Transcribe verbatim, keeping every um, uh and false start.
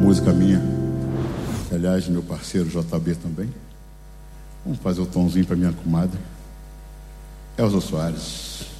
música minha, que aliás meu parceiro J B também. Vamos fazer o tomzinho para minha comadre Elza Soares.